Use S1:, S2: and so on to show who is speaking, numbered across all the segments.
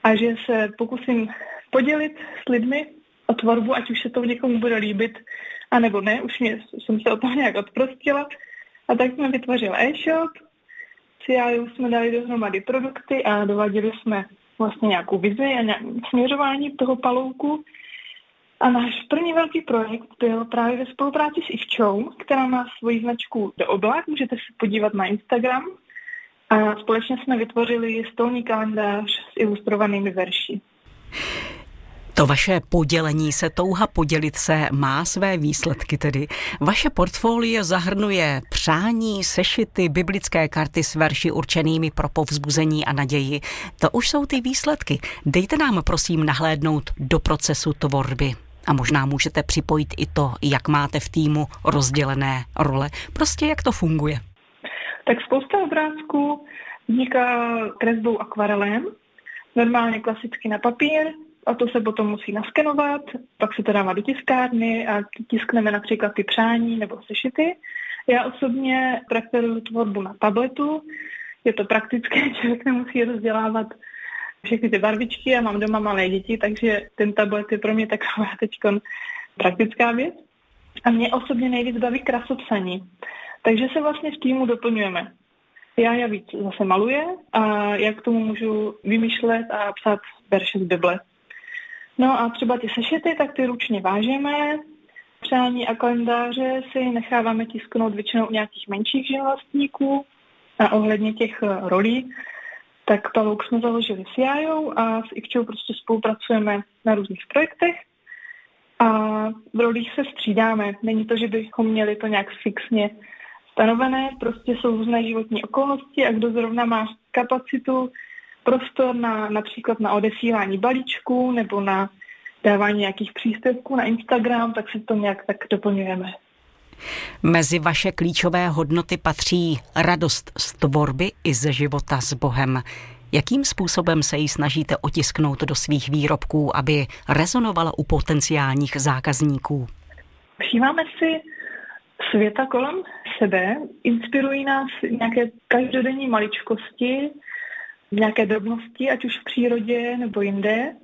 S1: a že se pokusím podělit s lidmi o tvorbu, ať už se to někomu bude líbit, anebo ne, jsem se o toho nějak odprostila. A tak jsme vytvořili e-shop, CIO jsme dali dohromady produkty a dováděli jsme vlastně nějakou vizi a nějaké směřování toho palouku. A náš první velký projekt byl právě ve spolupráci s Ivčou, která má svoji značku The Oblak, můžete se podívat na Instagram. A společně jsme vytvořili stolní kalendář s ilustrovanými verši.
S2: To vaše podělení se, touha podělit se, má své výsledky tedy. Vaše portfolio zahrnuje přání, sešity, biblické karty s verši určenými pro povzbuzení a naději. To už jsou ty výsledky. Dejte nám prosím nahlédnout do procesu tvorby. A možná můžete připojit i to, jak máte v týmu rozdělené role. Prostě jak to funguje.
S1: Tak spousta obrázků vzniká kresbou akvarelem, normálně klasicky na papír, a to se potom musí naskenovat, pak se to dává do tiskárny a tiskneme například ty přání nebo sešity. Já osobně preferuji tvorbu na tabletu, je to praktické, člověk nemusí rozdělávat všechny ty barvičky, já mám doma malé děti, takže ten tablet je pro mě taková teďkon praktická věc. A mě osobně nejvíc baví krasopsaní, takže se vlastně v týmu doplňujeme. Já víc zase maluje a já k tomu můžu vymýšlet a psát verše z Bible. No a třeba ty sešity, tak ty ručně vážeme. Přání a kalendáře si necháváme tisknout většinou u nějakých menších živnostníků. A ohledně těch rolí, tak palouk jsme založili s Jájou a s Ivčou prostě spolupracujeme na různých projektech. A v rolích se střídáme. Není to, že bychom měli to nějak fixně stanovené, prostě jsou různé životní okolnosti a kdo zrovna má kapacitu, prostor například na odesílání balíčků nebo na dávání nějakých příspěvků na Instagram, tak si to nějak tak doplňujeme.
S2: Mezi vaše klíčové hodnoty patří radost z tvorby i ze života s Bohem. Jakým způsobem se ji snažíte otisknout do svých výrobků, aby rezonovala u potenciálních zákazníků?
S1: Všímáme si světa kolem sebe, inspirují nás nějaké každodenní maličkosti, nějaké drobnosti, ať už v přírodě nebo jinde.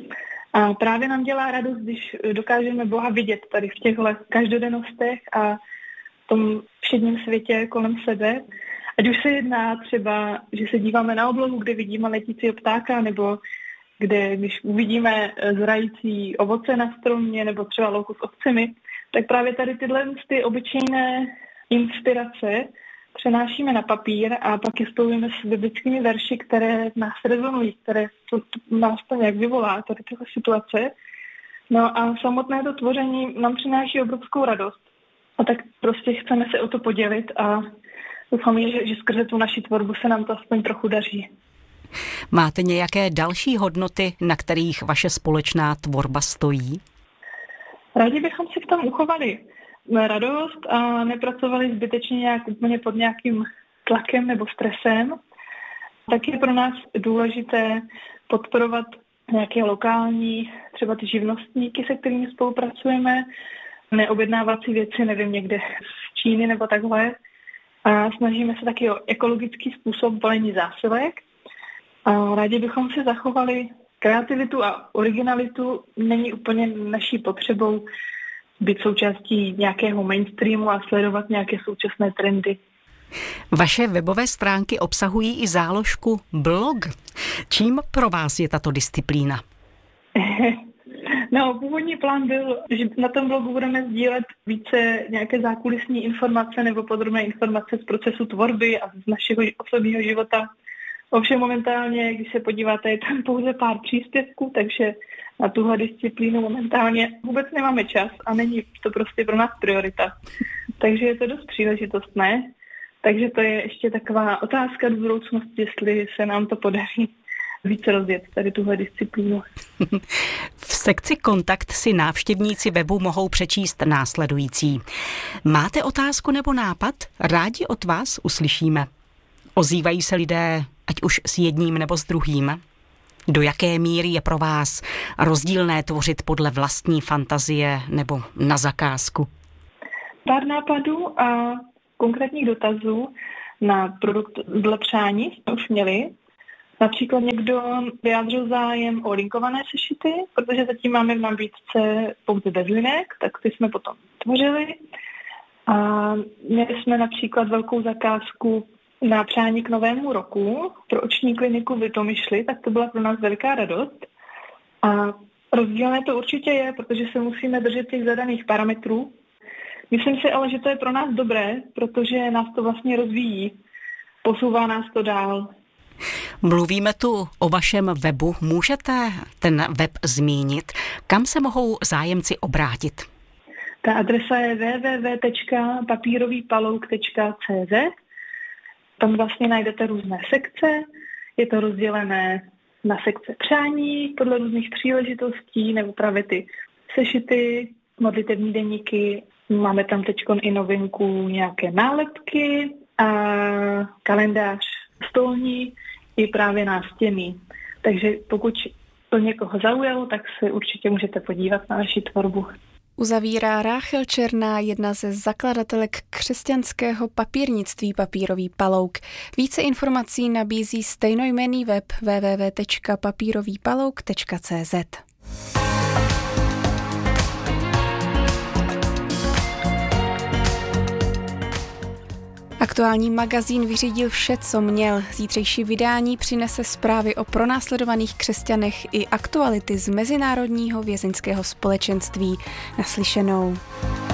S1: A právě nám dělá radost, když dokážeme Boha vidět tady v těchto každodennostech a v tom všedním světě kolem sebe. Ať už se jedná třeba, že se díváme na oblohu, kde vidíme letícího ptáka, nebo kde, když uvidíme zrající ovoce na stromě, nebo třeba louku s ovcemi, tak právě tady tyhle ty obyčejné inspirace přenášíme na papír a pak je spojujeme s biblickými verši, které nás rezonují, které nás to nějak vyvolá, tady tyhle situace. No a samotné to tvoření nám přináší obrovskou radost. A tak prostě chceme se o to podělit a doufám, že skrze tu naši tvorbu se nám to aspoň trochu daří.
S2: Máte nějaké další hodnoty, na kterých vaše společná tvorba stojí?
S1: Rádi bychom si v tom uchovali radost a nepracovali zbytečně nějak úplně pod nějakým tlakem nebo stresem. Tak je pro nás důležité podporovat nějaké lokální, třeba ty živnostníky, se kterými spolupracujeme, neobjednávat si věci, nevím, někde z Číny nebo takhle. A snažíme se taky o ekologický způsob balení zásilek. A rádi bychom si zachovali kreativitu a originalitu. Není úplně naší potřebou být součástí nějakého mainstreamu a sledovat nějaké současné trendy.
S2: Vaše webové stránky obsahují i záložku blog. Čím pro vás je tato disciplína?
S1: No, původní plán byl, že na tom blogu budeme sdílet více nějaké zákulisní informace nebo podrobné informace z procesu tvorby a z našeho osobního života. Ovšem momentálně, když se podíváte, je tam pouze pár příspěvků, takže na tuhle disciplínu momentálně vůbec nemáme čas a není to prostě pro nás priorita. Takže je to dost příležitostné. Takže to je ještě taková otázka do budoucnosti, jestli se nám to podaří více rozjet tady tuhle disciplínu.
S2: V sekci Kontakt si návštěvníci webu mohou přečíst následující. Máte otázku nebo nápad? Rádi od vás uslyšíme. Ozývají se lidé, ať už s jedním nebo s druhým? Do jaké míry je pro vás rozdílné tvořit podle vlastní fantazie nebo na zakázku?
S1: Pár nápadů a konkrétních dotazů na produkt dle přání jsme už měli. Například někdo vyjádřil zájem o linkované sešity, protože zatím máme v nabídce pouze bez linek, tak ty jsme potom tvořili. A měli jsme například velkou zakázku na přání k novému roku pro oční kliniku v Litomyšli, tak to byla pro nás veliká radost. A rozdílné to určitě je, protože se musíme držet těch zadaných parametrů. Myslím si ale, že to je pro nás dobré, protože nás to vlastně rozvíjí. Posouvá nás to dál.
S2: Mluvíme tu o vašem webu. Můžete ten web zmínit? Kam se mohou zájemci obrátit?
S1: Ta adresa je www.papírovýpalouk.cz. Tam vlastně najdete různé sekce. Je to rozdělené na sekce přání podle různých příležitostí nebo právě ty sešity, modlitevní deníky. Máme tam teď i novinku nějaké nálepky a kalendář stolní i právě nástěnný. Takže pokud to někoho zaujalo, tak se určitě můžete podívat na naši tvorbu.
S3: Uzavírá Ráchel Černá, jedna ze zakladatelek křesťanského papírnictví Papírový palouk. Více informací nabízí stejnojmenný web www.papírovýpalouk.cz. Aktuální magazín vyřídil vše, co měl. Zítřejší vydání přinese zprávy o pronásledovaných křesťanech i aktuality z Mezinárodního vězeňského společenství. Naslyšenou.